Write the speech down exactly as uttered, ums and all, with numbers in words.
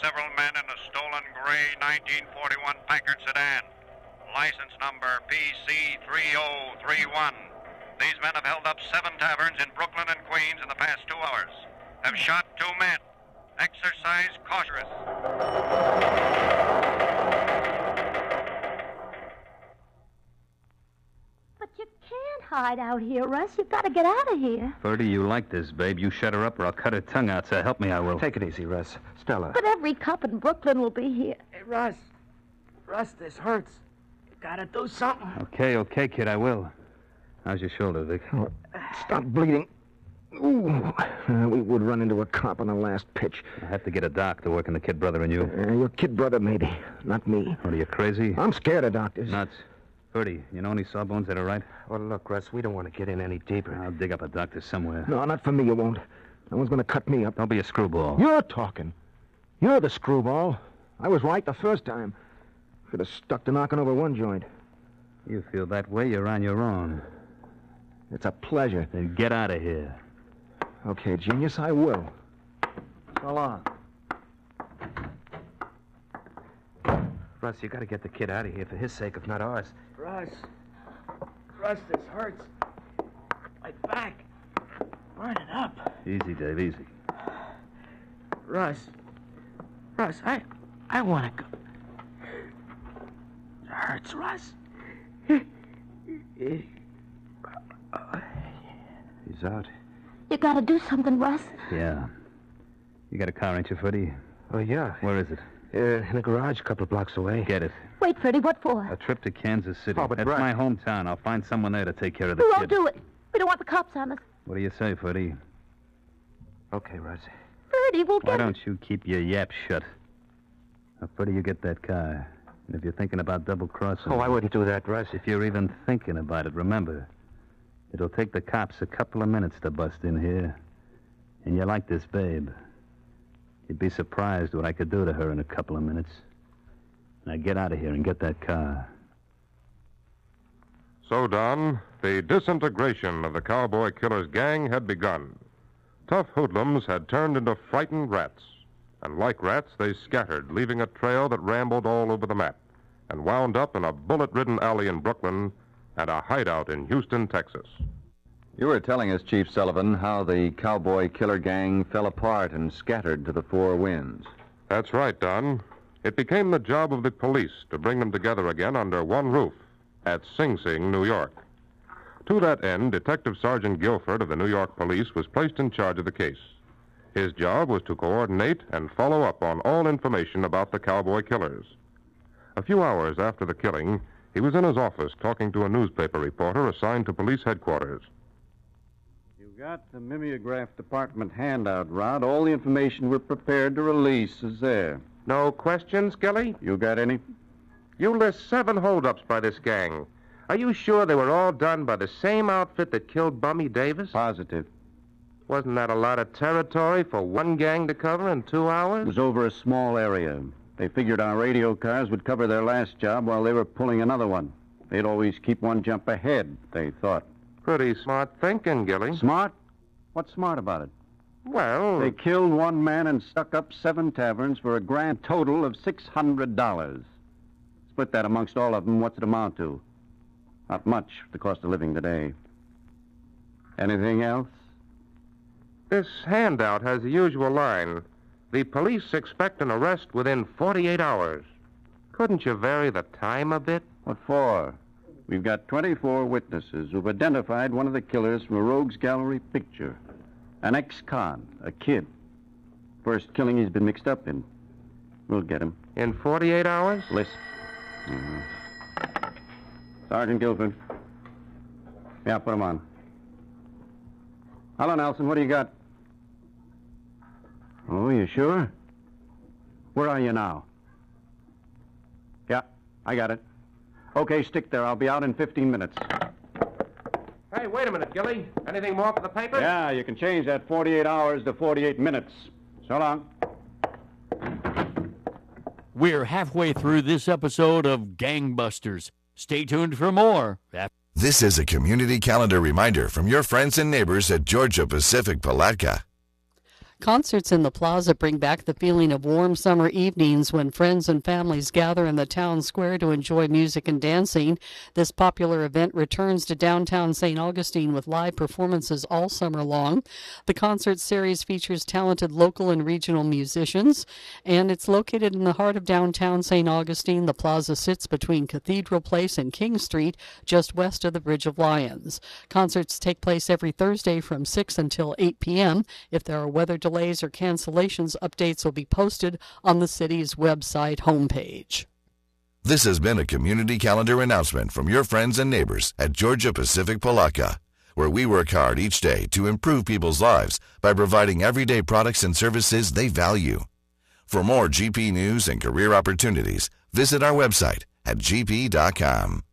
several men in a stolen gray nineteen forty-one Packard sedan. License number P C three oh three one. These men have held up seven taverns in Brooklyn and Queens in the past two hours. Have shot two men. Exercise caution. But you can't hide out here, Russ. You've got to get out of here. Ferdy, you like this, babe. You shut her up or I'll cut her tongue out, so help me, I will. Take it easy, Russ. Stella. But every cop in Brooklyn will be here. Hey, Russ. Russ, this hurts. You gotta do something. Okay, okay, kid, I will. How's your shoulder, Vic? Oh, stop bleeding. Ooh. Uh, we would run into a cop on the last pitch. I have to get a doc to work on the kid brother and you. Uh, your kid brother, maybe. Not me. What, are you crazy? I'm scared of doctors. Nuts. Ferdy, you know any sawbones that are right? Well, look, Russ, we don't want to get in any deeper. I'll dig up a doctor somewhere. No, not for me, you won't. No one's going to cut me up. Don't be a screwball. You're talking. You're the screwball. I was right the first time. Should have stuck to knocking over one joint. You feel that way, you're on your own. It's a pleasure. Then get out of here. Okay, genius, I will. So long. Russ, you got to get the kid out of here for his sake, if not ours. Russ. Russ, this hurts. My back. Burning up. Easy, Dave, easy. Russ. Russ, I... I want to go. It hurts, Russ. He's out. You got to do something, Russ. Yeah. You got a car, ain't you, Ferdy? Oh, yeah. Where is it? Uh, in a garage a couple of blocks away. Get it. Wait, Freddie, what for? A trip to Kansas City. Oh, but That's Russ- my hometown. I'll find someone there to take care of the We kid. won't do it. We don't want the cops on us. What do you say, Ferdy? Okay, Russ. Freddie, we'll Why get... don't you keep your yap shut? Now, Ferdy, you get that car. And if you're thinking about double-crossing... Oh, I wouldn't do that, Russ. If you're even thinking about it, remember, it'll take the cops a couple of minutes to bust in here. And you like this babe. You'd be surprised what I could do to her in a couple of minutes. Now get out of here and get that car. So, Don, the disintegration of the cowboy killer's gang had begun. Tough hoodlums had turned into frightened rats. And like rats, they scattered, leaving a trail that rambled all over the map and wound up in a bullet-ridden alley in Brooklyn and a hideout in Houston, Texas. You were telling us, Chief Sullivan, how the cowboy killer gang fell apart and scattered to the four winds. That's right, Don. It became the job of the police to bring them together again under one roof at Sing Sing, New York. To that end, Detective Sergeant Guilford of the New York Police was placed in charge of the case. His job was to coordinate and follow up on all information about the cowboy killers. A few hours after the killing, he was in his office talking to a newspaper reporter assigned to police headquarters. You got the mimeograph department handout, Rod. All the information we're prepared to release is there. No questions, Gilly? You got any? You list seven holdups by this gang. Are you sure they were all done by the same outfit that killed Bummy Davis? Positive. Wasn't that a lot of territory for one gang to cover in two hours? It was over a small area. They figured our radio cars would cover their last job while they were pulling another one. They'd always keep one jump ahead, they thought. Pretty smart thinking, Gilly. Smart? What's smart about it? Well... They killed one man and stuck up seven taverns for a grand total of six hundred dollars. Split that amongst all of them, what's it amount to? Not much for the cost of living today. Anything else? This handout has the usual line. The police expect an arrest within forty-eight hours. Couldn't you vary the time a bit? What for? We've got twenty-four witnesses who've identified one of the killers from a rogues gallery picture. An ex-con, a kid. First killing he's been mixed up in. We'll get him. In forty-eight hours? Listen. Mm-hmm. Sergeant Guilford. Yeah, put him on. Hello, Nelson. What do you got? Oh, you sure? Where are you now? Yeah, I got it. Okay, stick there. I'll be out in fifteen minutes. Hey, wait a minute, Gilly. Anything more for the paper? Yeah, you can change that forty-eight hours to forty-eight minutes. So long. We're halfway through this episode of Gangbusters. Stay tuned for more. This is a community calendar reminder from your friends and neighbors at Georgia Pacific Palatka. Concerts in the plaza bring back the feeling of warm summer evenings when friends and families gather in the town square to enjoy music and dancing. This popular event returns to downtown Saint Augustine with live performances all summer long. The concert series features talented local and regional musicians, and it's located in the heart of downtown Saint Augustine. The plaza sits between Cathedral Place and King Street, just west of the Bridge of Lions. Concerts take place every Thursday from six until eight p.m. If there are weather delays or cancellations, updates will be posted on the city's website homepage. This has been a community calendar announcement from your friends and neighbors at Georgia Pacific Palatka, where we work hard each day to improve people's lives by providing everyday products and services they value. For more G P news and career opportunities, visit our website at g p dot com.